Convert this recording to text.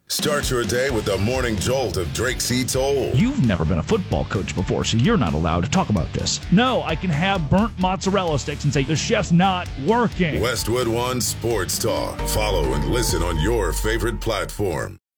Start your day with the morning jolt of Drake C. Toll. You've never been a football coach before, so you're not allowed to talk about this. No, I can have burnt mozzarella sticks and say the chef's not working. Westwood One Sports Talk. Follow and listen on your favorite platform.